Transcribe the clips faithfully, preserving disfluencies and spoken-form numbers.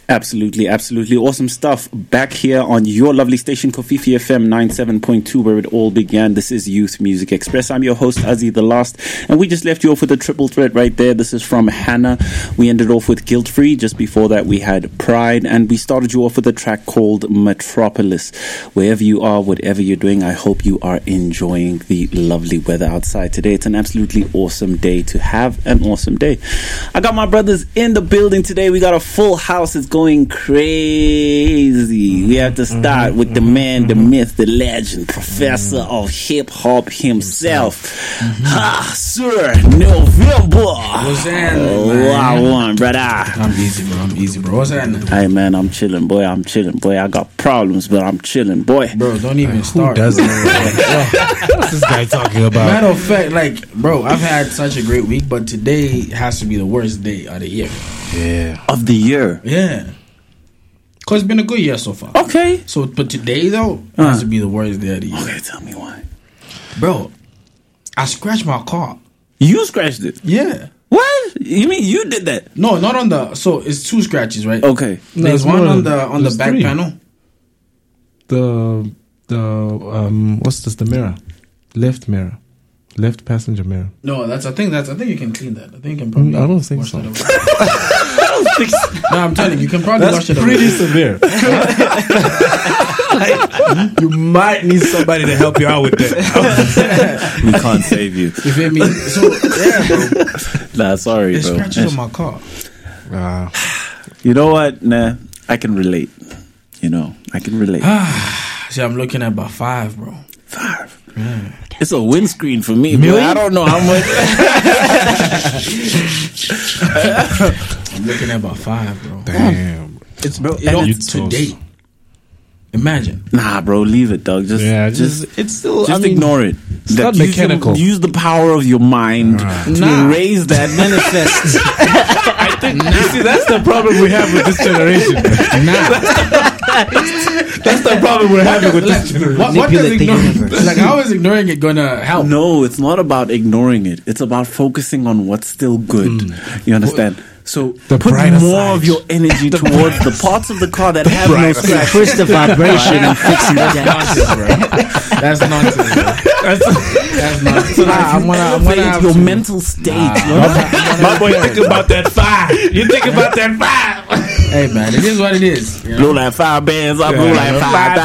Absolutely, absolutely. Awesome stuff. Back here on your lovely station, Kofifi F M ninety-seven point two, where it all began. This is Youth Music Express. I'm your host, Azzy the Last, and we just left you off with a triple threat right there. This is from Hannah. We ended off with Guilt Free. Just before that, we had Pride, and we started you off with a track called Metropolis. Wherever you are, whatever you're doing, I hope you are enjoying the lovely weather outside today. It's an absolutely awesome day to have an awesome day. I got my brothers in the building today. We got a full house. It's going crazy. We have to start with the man, the myth, the legend, professor of hip hop himself. Ah, Sir November. What's that? Oh, I won, brother. I'm easy, bro. I'm easy, bro. What's that? Hey, man, I'm chilling, boy. I'm chilling, boy. I got problems, but I'm chilling, boy. Bro, don't even start. Who doesn't? What's this guy talking about? Matter of fact, like, bro, I've had such a great week, but today has to be the worst day of the year. Yeah. Of the year. Yeah. Because it's been a good year so far. Okay. So, but today, though, Uh. has to be the worst day of the year. Okay, tell me why. Bro, I scratched my car. You scratched it. Yeah. What? You mean you did that? No, not on the... So, it's two scratches, right? Okay. No, There's it's one more on than- the on the there's back three. panel. The the um what's this? The mirror, left mirror, left passenger mirror. No, that's... I think that's... I think you can clean that. I think you can probably... Mm, I don't think wash so. that away. No, I'm telling you, you can probably wash it pretty away. severe. Like, you might need somebody to help you out with that. We can't save you. You feel me? So, yeah, bro. Nah, sorry, There's bro. scratches on my car. Uh, You know what? Nah, I can relate. You know, I can relate. See, I'm looking at about five, bro. Five. It's a windscreen for me, bro. I don't know how much. I'm looking at about five, bro. damn. It's bro. You and know, it's so- today. Imagine. Nah, bro, leave it, dog. Just, Yeah, just, just it's still. just I mean, ignore it. It's not use your- mechanical. Use the power of your mind to Nah. erase that manifest. I think. You see, that's the problem we have with this generation. Nah. That's the problem we're having with Like, this generation. what, what does Manipulate the ignoring? universe. Like, how is ignoring it gonna help? No, it's not about ignoring it. It's about focusing on what's still good. You understand? So The put brighter more side. of your energy towards the parts of the car that have no brighter scratch. Increase the vibration and fixing the damage. That's nonsense, bro. That's nonsense. So Nah, that I'm you gonna, I'm elevate gonna have your to- mental state. you know? My boy, think about that five. You think about that five. Hey, man, it is what it is. You know? Blew like five bands. I blew like five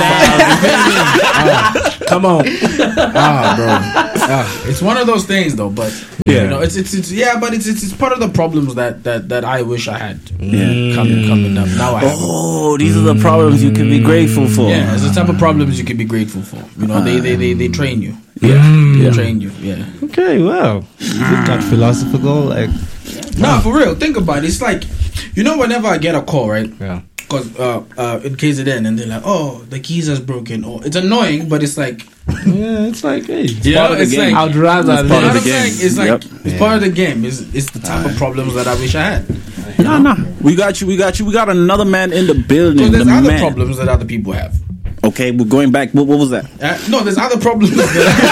bands. Come on, ah, bro. Ah, it's one of those things, though. But Yeah. you know, it's it's, it's yeah, but it's, it's it's part of the problems that that, that I wish I had Yeah. coming coming up. Now I have. Oh, these are the problems you can be grateful for. Yeah, it's the type of problems you can be grateful for. You know, they they they, they train you. Yeah. They Yeah. train you. Yeah. Okay, well, you got philosophical, like No, for real. Think about it. It's like, you know, whenever I get a call, right? yeah. Because uh, uh, in K Z N, and they're like, "Oh, the keys is broken." Or it's annoying, but it's like, Yeah, it's like, hey, you know, part of the it's game. like, I'd rather It's you part know of what the I'm game. saying? It's like Yep. it's Yeah. part of the game. It's it's the type of problems that I wish I had. Nah, nah. We got you. We got you. We got another man in the building. Because there's the other man. problems that other people have. Okay, we're going back. What, what was that? Uh, no, there's other problems. that-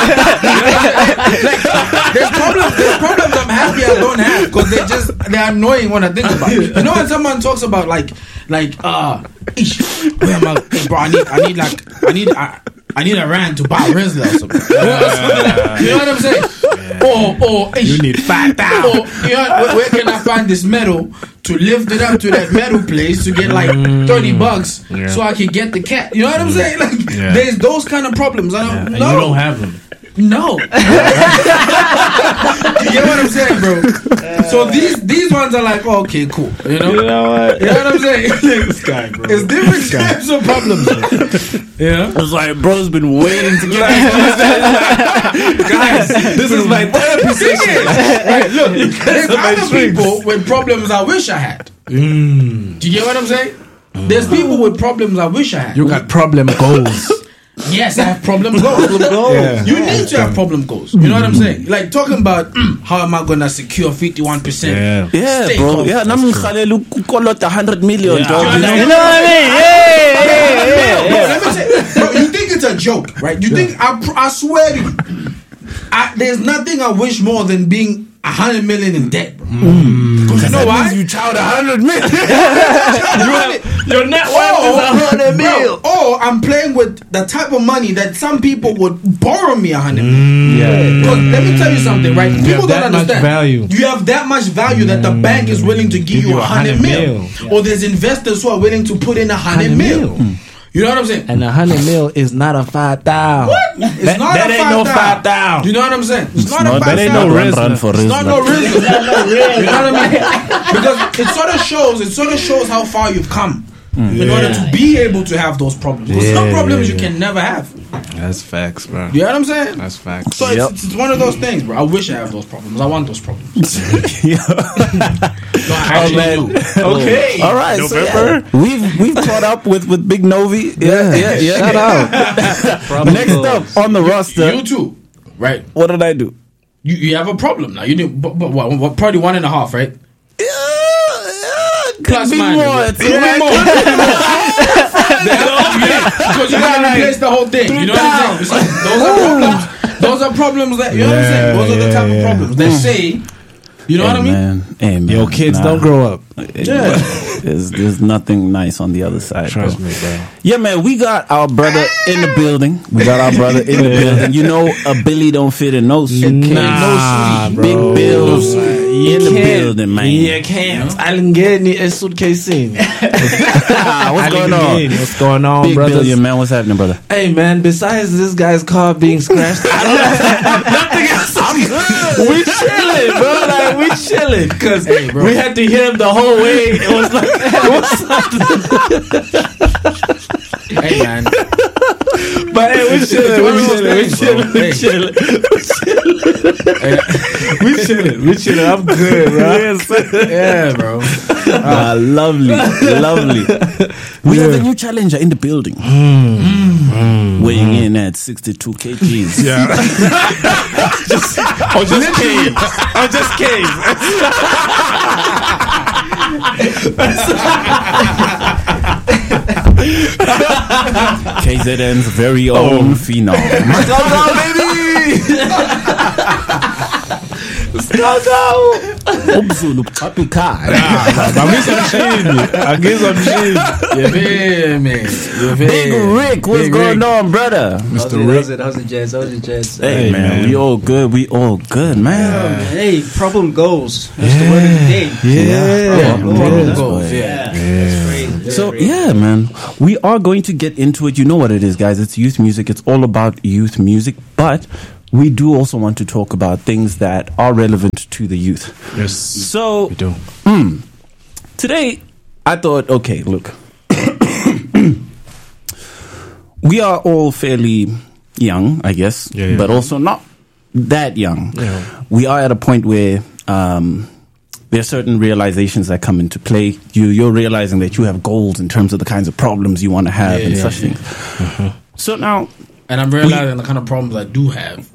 like, there's problems. There's problems I'm happy I don't have because they just they're annoying when I think about it. You know when someone talks about like like uh, ish, where am I, hey, bro? I need I need like I need I, I need a rand to buy a Rizzler or something. You know what I'm saying? Or or ish, You need five thousand. or you know where, where can I find this metal to lift it up to that metal place to get like thirty bucks Yeah. so I can get the cat? You know what I'm saying? Like Yeah. there's those kind of problems. I don't And know. you don't have them. No. You get what I'm saying, bro? So these these ones are like, oh, okay, cool. You know? You know what? You know what I'm saying? This guy, bro. It's different types of problems. Yeah. It's like, bro's been waiting to get Guys, this is my therapy session. Right, look, there's my other strings. people with problems I wish I had. Mm. Do you get what I'm saying? There's people with problems I wish I had. You got problem goals. Yes, I have problem goals. Yeah. You need to have problem goals. You know what I'm saying? Like talking about mm, how am I gonna secure fifty-one percent? Yeah. Yeah, Stay bro. confident. Yeah, nam khalelu kolot a hundred million, Yeah. dog. You know? You You know what I mean? Hey, hey, hey, Bro, let me say, bro, you think it's a joke, right? You think I, pr- I swear to you, I, there's nothing I wish more than being a hundred million in debt, bro. Because you know why? You child a hundred million. Your net worth is a hundred mil. Or I'm playing with the type of money that some people would borrow me a hundred mil. Yeah. Because let me tell you something, right? People have don't that much understand. value. You have that much value that the bank is willing to give, Give you you a a hundred hundred mil. mil. Or there's investors who are willing to put in a hundred mil. You know what I'm saying? And a hundred mil is not a five thousand. It's That- not that a ain't five no thousand. five thousand. You know what I'm saying? It's, not, Not a five that ain't thousand. no run, risk. run for It's not no Rizla. risk. You know what I mean? Because it sort of shows. It sort of shows how far you've come in order to be able to have those problems. Because some Yeah, problems yeah, you yeah. can never have. That's facts, bro. You know what I'm saying? That's facts. So it's, it's one of those things, bro. I wish I have those problems. I want those problems. No, I actually man. do. Okay. All right, so yeah, we've we've caught up with with Big Novi. Yeah, yeah, yeah. Shout out. Next up on the roster, You too, right? what did I do? You you have a problem now. You need, but, but what, what? Probably one and a half, right? Yeah, yeah, could Plus be minus. more. It It's could be like- more. Because you gotta replace the whole thing. You know what I'm saying? So those are problems. Those are problems that you know what I'm saying. Those are the Yeah, type yeah, of yeah. problems that say. You know Hey, what I mean? man. Hey, man. Yo, kids, Nah. don't grow up. Yeah. There's, there's nothing nice on the other side. Trust bro. me, bro. Yeah, man, we got our brother in the building. We got our brother in the building. You know, a Billy don't fit in no suitcase. Nah, bro. Big bills in the building, man. You can't. Alingeni is suitcasing. What's going on? What's going on, Big brothers? billion, man. What's happening, brother? Hey, man, besides this guy's car being scratched, I don't have nothing else. I'm good. We chilling, bro. Like, we chilling. Because we had to hear him the whole way. It was like, it was something. Hey man. But hey, we It's- chilling, it's one we of those chilling, we things, chilling, bro. we chilling, we chilling, we chilling. I'm good, bro. Yeah, bro. Ah, lovely, lovely. We have a new challenger in the building. Weighing in at sixty-two kilograms. Yeah. just, oh, just came. I just came. K Z N's very own phenom. Scout out, baby. Scout out. Ubzulu bucabucayo. I guess I'm shit. You feel me? You feel Big Rick, what's Big going Rick. on, brother? Mister Rick. How's it? How's it, Jazz? How's it, Jazz? Hey, Hey, man, man. we all good. We all good, man. Hey, problem goals. That's the word of the day. Yeah. Yeah, Problem problem goals. goals, yeah. Yeah. That's great. That's So great. yeah, man, we are going to get into it. You know what it is, guys. It's youth music. It's all about youth music, but we do also want to talk about things that are relevant to the youth. Yes. So We do. today, I thought, okay, look, we are all fairly young, I guess, Yeah, yeah. but also not that young. Yeah. We are at a point where um, there are certain realizations that come into play. You, you're realizing that you have goals in terms of the kinds of problems you want to have Yeah, and yeah, such yeah. things. So now, And I'm realizing the kind of problems I do have.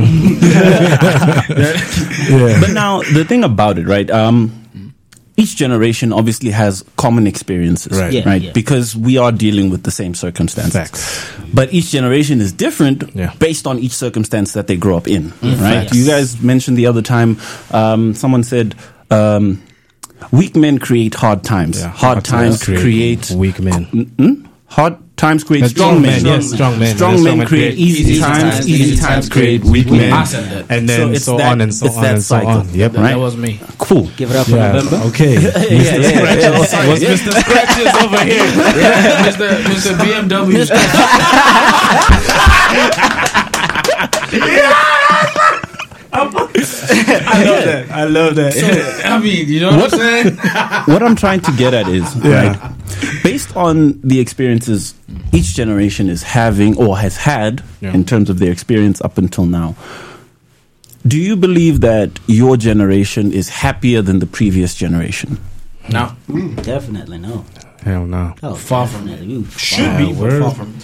Yeah. but now the thing about it, right? Um, each generation obviously has common experiences, Right. Yeah, right? yeah. Because we are dealing with the same circumstances. Facts. But each generation is different Yeah. based on each circumstance that they grow up in, right? Facts. You guys mentioned the other time, um, someone said, um, weak men create hard times. Yeah. Hard, times create, weak men. Mm? Hard times create Uh, strong, men. Yes, strong men. Strong Yes, men create easy, easy times. times. Easy, Easy times times create create weak weak men. men. I said that. And then So it's so that- on and so it's on that and so cycle. on. Yep. That, Right. that was me. Cool. Give it up for Yeah. November. Okay. yeah, yeah, yeah. Scratches. What's Mister Scratches over here? Yeah, Mister Mister B M W. I love that. I love that. I mean, you know what, I'm saying? What I'm trying to get at is, Yeah. right, based on the experiences each generation is having or has had Yeah. in terms of their experience up until now, do you believe that your generation is happier than the previous generation? No. Definitely no. Hell no. Oh, Far from definitely. Ooh, Should far. be, but word. far from.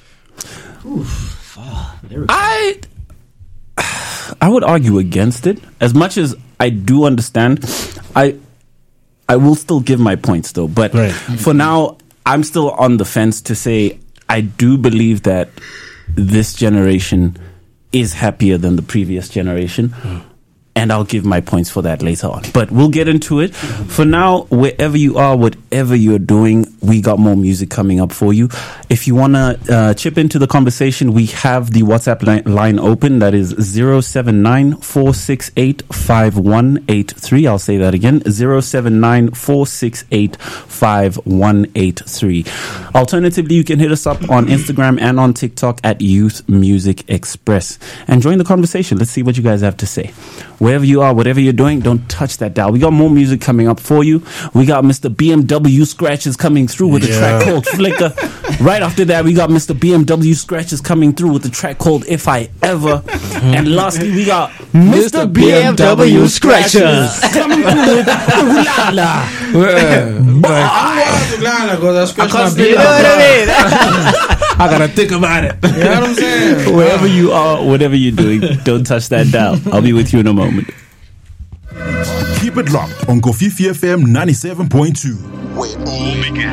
Very- I I would argue against it. As much as I do understand, I I will still give my points though. But Right. for now, I'm still on the fence to say I do believe that this generation is happier than the previous generation. and I'll give my points for that later on. But we'll get into it. For now, wherever you are, whatever you're doing, we got more music coming up for you. If you want to uh, chip into the conversation, we have the WhatsApp line, line open. That is zero seven nine four six eight five one eight three. I'll say that again, zero seven nine four six eight five one eight three. Alternatively, you can hit us up on Instagram and on TikTok at Youth Music Express and join the conversation. Let's see what you guys have to say. Wherever you are, whatever you're doing, don't touch that dial. We got more music coming up for you. We got Mister B M W Scratches coming through with a Yeah. track called Flicker. Right after that, we got Mister B M W Scratches coming through with a track called If I Ever. And lastly, we got Mister B M W Scratches coming through with Ooh La La. I'm glad because I scratched my You beard. know what I mean? I gotta think about it. You know what I'm saying? Wherever you are, whatever you're doing, don't touch that dial. I'll be with you in a moment. Keep it locked on Kofifi F M ninety-seven point two. Where it all began.